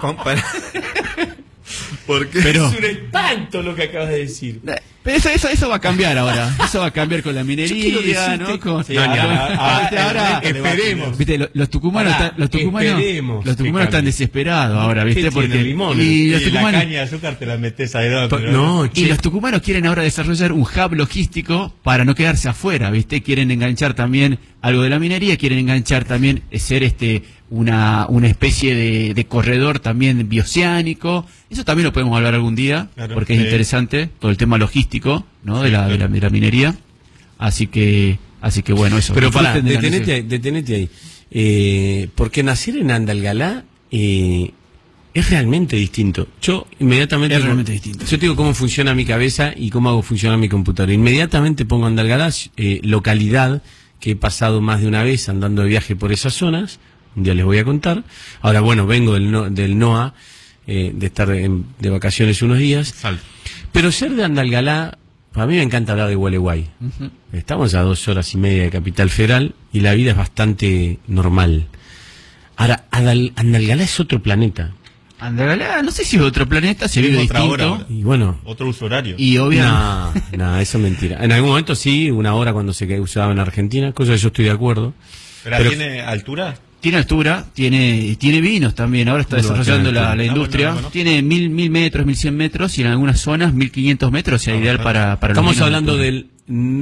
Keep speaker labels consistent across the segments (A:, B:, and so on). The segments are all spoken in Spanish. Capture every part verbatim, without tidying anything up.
A: con, para... Porque
B: Pero,
C: es un espanto lo que acabas de decir.
B: pero eso, eso, eso va a cambiar ahora. Eso va a cambiar con la minería, ¿no? Con,
C: Sí,
B: con-
C: ahora, ahora,
B: ahora, ahora-
C: esperemos.
B: viste, los, los tucumanos,
C: Pará,
B: están, los tucumanos,
C: esperemos
B: los
C: que
B: tucumanos están
C: cambie.
B: desesperados ahora,
C: ¿Qué
B: viste,
C: tiene
B: porque
C: limón?
B: y los
A: y la
B: tucumanos
A: caña de azúcar te la metes ahí dentro.
C: Pa- no,
B: y
C: che.
B: los tucumanos quieren ahora desarrollar un hub logístico para no quedarse afuera, ¿viste? Quieren enganchar también algo de la minería, quieren enganchar también eh, ser este una una especie de, de corredor también bioceánico. Eso también lo podemos hablar algún día,
A: Claro,
B: porque es
A: sí.
B: interesante todo el tema logístico, ¿no? de,
A: Sí,
B: la, de, la,
A: claro.
B: de la minería. Así que así que bueno, eso.
C: Pero pará,
B: Disfruten de la
C: detenete
B: noche.
C: ahí, detenete ahí. Eh, porque nacer en Andalgalá eh, es realmente distinto. Yo inmediatamente...
B: Es realmente distinto.
C: Yo te digo cómo funciona mi cabeza y cómo hago funcionar mi computadora. Inmediatamente pongo Andalgalá, eh, localidad que he pasado más de una vez andando de viaje por esas zonas. Un día les voy a contar. Ahora, bueno, vengo del, no, del NOA, eh, de estar en- de vacaciones unos días.
A: Salto.
C: Pero ser de Andalgalá, a mí me encanta hablar de Gualeguay.
B: Ujú.
C: Estamos a dos horas y media de Capital Federal y la vida es bastante normal. Ahora, Adal- Andalgalá es otro planeta.
B: Andalgalá, no sé si es otro planeta, se
A: Sí,
B: vive
A: otra
B: distinto.
A: hora ahora.
C: Y bueno,
A: Otro uso horario.
B: Y obviamente...
C: no, no, eso es mentira. En algún momento sí, una hora cuando se usaba en Argentina, cosa que yo estoy de acuerdo.
A: ¿Pero,
C: pero-
A: tiene altura?
B: Tiene altura, tiene tiene vinos también, ahora está
C: No,
B: desarrollando
C: tiene
B: la,
C: altura.
B: la
A: Ah,
B: industria.
A: bueno, bueno.
B: Tiene mil, mil metros, mil cien metros y en algunas zonas mil quinientos metros, o sea,
A: Ah,
B: ideal
A: perfecto.
B: para, para los
C: Estamos
B: vinos de
C: hablando
B: altura.
C: del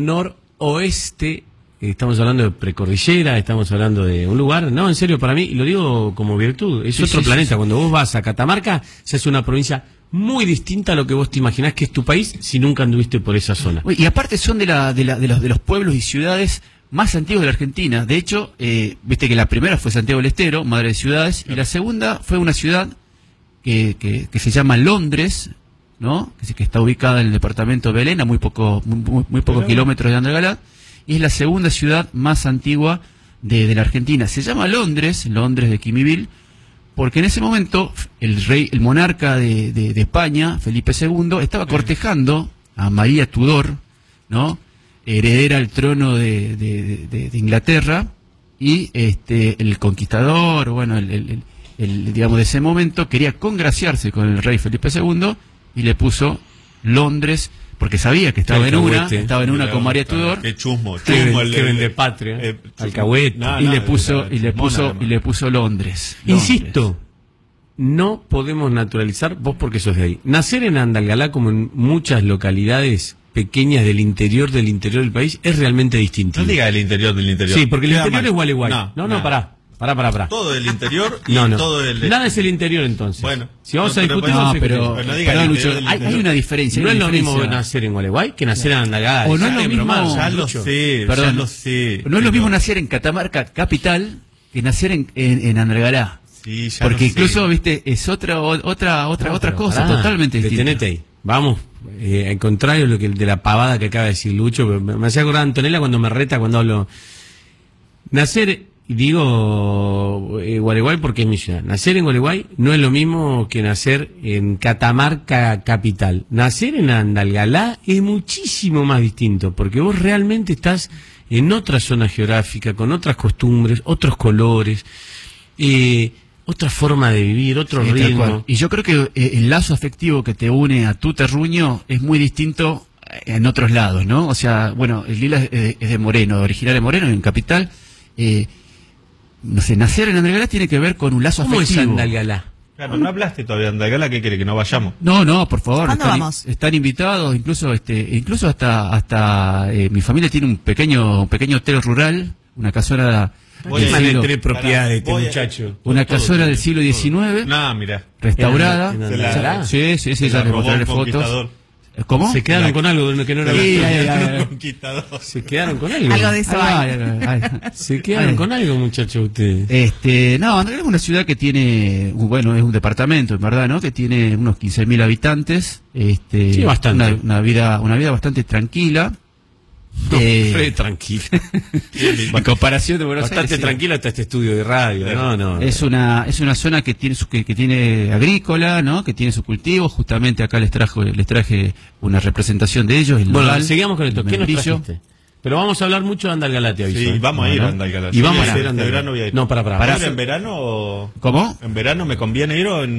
C: noroeste, estamos hablando de precordillera, estamos hablando de un lugar, no, en serio, para mí, y lo digo como virtud, es
B: Sí,
C: otro
B: sí,
C: planeta.
B: sí, sí.
C: Cuando vos vas a Catamarca, se hace una provincia muy distinta a lo que vos te imaginás que es tu país si nunca anduviste por esa zona.
B: Uy, y aparte son de, la, de, la, de, los, de los pueblos y ciudades más antiguos de la Argentina. De hecho, eh, viste que la primera fue Santiago del Estero, madre de ciudades, y la segunda fue una ciudad que, que, que se llama Londres, ¿no? Que, se- que está ubicada en el departamento de Belén, a muy, poco, muy, muy- muy pocos
A: Pero-
B: kilómetros de Andalgalá, y es la segunda ciudad más antigua de, de la Argentina. Se llama Londres, Londres de Quimivil, porque en ese momento el rey, el monarca de, de- de España, Felipe segundo, estaba cortejando a María Tudor, ¿no? Heredera al trono de, de- de- de Inglaterra, y este el conquistador, bueno, el, el- el- el, digamos de ese momento quería congraciarse con el rey Felipe segundo y le puso Londres porque sabía que estaba en una,
C: Alcahuete.
B: estaba en una con María Tudor.
A: Qué chusmo,
C: Que
A: chusmo.
C: ven-
A: el-
C: que
A: el-
C: vende patria,
A: eh,
C: alcahuete.
A: no,
B: y
A: no,
B: le puso
A: la
B: y le
A: chusmona,
B: puso
A: además.
B: y le puso Londres. Londres.
C: Insisto, no podemos naturalizar, vos porque sos de ahí. Nacer en Andalgalá, como en muchas localidades pequeñas del interior del interior del país, es realmente distinto.
A: No diga el interior del interior.
C: Sí, porque el
A: Queda
C: interior
A: mal.
C: es Gualeguay.
A: No,
C: No, no,
A: no.
C: pará. Pará, pará, pará.
A: Todo el interior y
C: No, no.
A: todo el...
C: Nada es el interior entonces.
A: Bueno.
C: Si vamos
A: No,
C: a
A: pero
C: discutir,
A: bueno,
C: vamos a
B: No, pero,
C: discutir.
A: Pero no diga
B: perdón,
A: el
B: Lucho,
A: interior del
B: hay, hay
A: interior.
B: una diferencia.
C: No
B: hay
C: es
B: una
C: lo mismo
B: diferencia.
C: nacer en Gualeguay que nacer en Andalgalá.
B: O no es
C: Dejate
B: lo
C: de
B: mismo-
C: bromar,
A: Ya lo
C: Lucho.
A: sé,
B: Perdón.
A: ya lo sé.
B: No es lo
A: pero-
B: mismo nacer en Catamarca capital que nacer en, en, en Andalgalá.
A: Sí, ya
B: Porque
A: lo
B: incluso,
A: sé.
B: viste, es otra o- otra otra
C: No,
B: otra
C: pero
B: cosa,
C: pará,
B: totalmente distinta.
C: Detenete ahí. Vamos. Eh, al contrario de, lo que, de la pavada que acaba de decir Lucho, pero me, me hacía acordar a Antonella cuando me reta cuando hablo. Nacer, y digo eh, Gualeguay porque es mi ciudad. Nacer en Gualeguay no es lo mismo que nacer en Catamarca capital. Nacer en Andalgalá es muchísimo más distinto, porque vos realmente estás en otra zona geográfica, con otras costumbres, otros colores, eh, otra forma de vivir, otro
B: Sí, tal
C: ritmo.
B: cual. Y yo creo que eh, el lazo afectivo que te une a tu terruño es muy distinto en otros lados, ¿no? O sea, bueno, el Lila es de, es de Moreno, original de Moreno, en Capital. Eh, no sé, nacer en Andalgalá tiene que ver con un lazo
C: ¿Cómo es
B: afectivo.
C: Andalgalá?
A: Claro, no hablaste todavía de Andalgalá, ¿qué quiere? ¿Que no vayamos?
B: No, no, por favor.
D: ¿Cuándo
B: Están,
D: vamos?
B: están invitados, incluso este, incluso hasta hasta eh, mi familia tiene un pequeño un pequeño hotel rural, una casona
A: Voy
B: del
A: a-
B: siglo-
C: Tres propiedades, este
A: Voy a-
C: muchacho.
B: una
A: todo
B: casona
A: tiene,
B: del siglo
A: todo.
B: diecinueve,
A: No, mira.
B: restaurada.
C: En- en
A: Se la-
C: Andalgalá.
B: Sí, sí, sí,
A: Se
B: ya
A: la
B: les
A: robó
B: mostraré
A: un
B: fotos.
A: conquistador.
B: ¿Cómo?
C: Se quedaron
A: La-
C: con algo de lo que no era
B: Sí,
C: la-
B: ay, ay, ay.
A: Conquistador.
C: Se quedaron con algo.
D: Algo de eso
B: Ay,
D: hay.
B: ay, ay, ay.
C: Se quedaron
B: Ay.
C: con algo, muchachos, ustedes.
B: Este, no, Andalgalá es una ciudad que tiene, un- bueno, es un departamento, en verdad, ¿no? Que tiene unos quince mil habitantes, este,
C: Sí, bastante.
B: Una, una vida, una vida bastante tranquila.
C: No,
B: Eh,
C: re tranquilo.
B: en comparación de Buenos
C: Bastante
B: Aires, sí.
C: tranquilo hasta este estudio de radio. No, no.
B: Es una, es una zona que tiene su, que, que tiene agrícola, ¿no? Que tiene su cultivo. Justamente acá les trajo, les traje una representación de ellos. El
C: Bueno,
B: Nogal,
C: seguimos con esto.
B: el
C: ¿Qué nos
B: membrillo.
C: trajiste? Pero vamos a hablar mucho de Andalgalá, te aviso.
A: Sí,
C: ¿eh?
A: vamos a ir
B: Bueno.
A: a Andalgalá.
C: Y vamos
A: Sí,
C: a ir a
A: este
C: Andalgalá.
A: verano voy a ir.
C: No, para, para.
A: ¿Para
B: Para-
A: en verano o...?
B: ¿Cómo?
A: ¿En verano me conviene ir o en